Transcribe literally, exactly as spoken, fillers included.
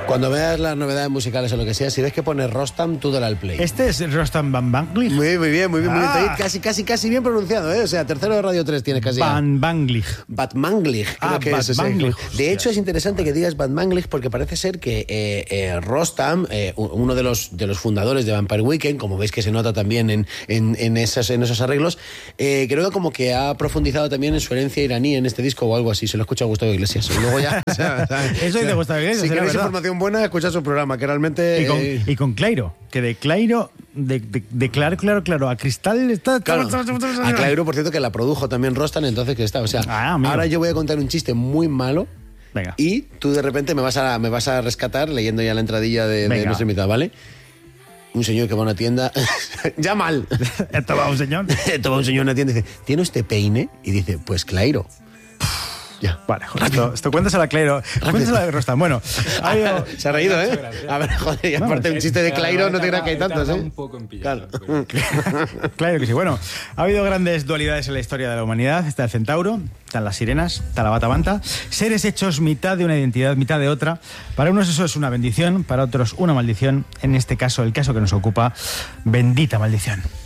Cuando veas las novedades musicales o lo que sea, si ves que pone Rostam, tú dale al play. Este es Rostam Van Banglich. Muy, muy bien, muy bien, Ah. muy bien. Casi, casi, casi bien pronunciado, ¿eh? O sea, tercero de Radio tres tienes casi. Van Banglich. Batmanglich, creo Ah, que es ese. Batmanglich. De hecho, es interesante que digas Batmanglich porque parece ser que eh, eh, Rostam, eh, uno de los, de los fundadores de Vampire Weekend, como veis que se nota también en, en, en, esas, en esos arreglos, eh, creo que como que ha profundizado también en su herencia iraní en este disco o algo así. Se lo escucha a Gustavo Iglesias. Y luego ya. O sea, Eso es de Gustavo Iglesias. Si será queréis verdad. información buena, escuchad su programa, que realmente. Y con, eh, y con Clairo, que de Clairo, de, de, de claro, claro, claro, a Cristal está... Claro, a Clairo, por cierto, que la produjo también Rostam, entonces que está, o sea, Ah, amigo. ahora yo voy a contar un chiste muy malo. Venga. Y tú de repente me vas a, me vas a rescatar leyendo ya la entradilla de, de Venga. nuestro invitado, ¿vale? Un señor que va a una tienda, ya mal. Esto va un señor. Esto va un señor a una tienda y dice, ¿tiene usted peine? Y dice, pues Clairo. Ya. Vale, joder, esto, esto cuéntasela a Clairo. Cuéntasela a Rostam. Bueno, ha habido... Se ha reído, ¿eh? A ver, joder, y aparte un chiste de Clairo no te creas que hay tantos, ¿eh? Un poco en pillarlo, Claro. Claro que sí. Bueno, ha habido grandes dualidades en la historia de la humanidad. Está el centauro, están las sirenas, está la batabanta. Seres hechos mitad de una identidad, mitad de otra. Para unos eso es una bendición, para otros una maldición. En este caso, el caso que nos ocupa, bendita maldición.